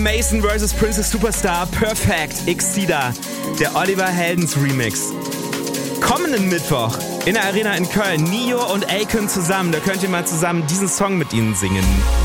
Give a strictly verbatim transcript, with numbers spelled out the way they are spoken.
Mason versus. Princess Superstar, Perfect, Xida, der Oliver Heldens Remix. Kommenden Mittwoch in der Arena in Köln, Nio und Akon zusammen, da könnt ihr mal zusammen diesen Song mit ihnen singen.